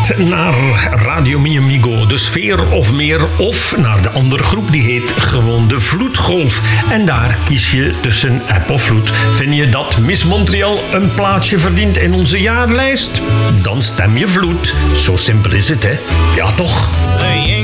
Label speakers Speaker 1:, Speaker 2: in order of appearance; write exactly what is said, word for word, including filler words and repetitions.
Speaker 1: gaat naar Radio Mi Amigo, de Sfeer of meer, of naar de andere groep die heet gewoon de Vloedgolf. En daar kies je tussen app of vloed. Vind je dat Miss Montreal een plaatsje verdient in onze jaarlijst? Dan stem je vloed. Zo simpel is het, hè? Ja, toch?